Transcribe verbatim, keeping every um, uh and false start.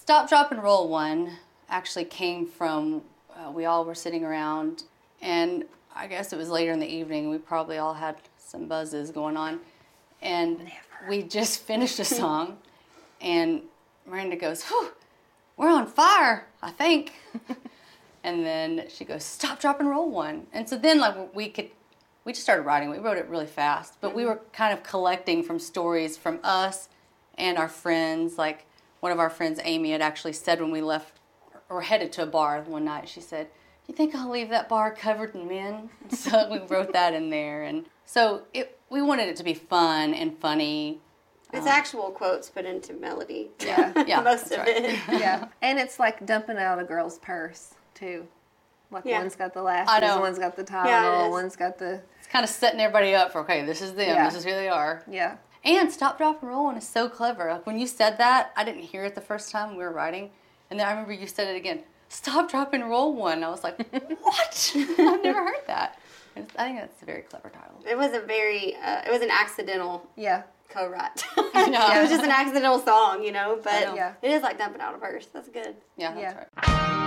Stop, Drop, and Roll one actually came from, uh, we all were sitting around, and I guess it was later in the evening. We probably all had some buzzes going on. And Never. we just finished a song, and Miranda goes, whew, we're on fire, I think. And then she goes, Stop, Drop, and Roll one. And so then, like, we could, we just started writing. We wrote it really fast, but mm-hmm. we were kind of collecting from stories from us and our friends. Like, one of our friends, Amy, had actually said when we left, or headed to a bar one night, she said, you think I'll leave that bar covered in men? So we wrote that in there. And so it, we wanted it to be fun and funny. It's um, actual quotes put into melody. Yeah, yeah. Most of right. it. Yeah. And it's like dumping out a girl's purse, too. Like yeah. one's got the lashes, one's got the title, yeah, one's got the... It's kind of setting everybody up for, okay, this is them, yeah. this is who they are. Yeah. And Stop, Drop, and Roll one is so clever. Like, when you said that, I didn't hear it the first time we were writing. And then I remember you said it again. Stop, Drop, and Roll one. I was like, what? I've never heard that. And I think that's a very clever title. It was a very, uh, it was an accidental yeah. co-write. Yeah. It was just an accidental song, you know, but know. Yeah. it is like dumping out a verse. That's good. Yeah, that's yeah. right.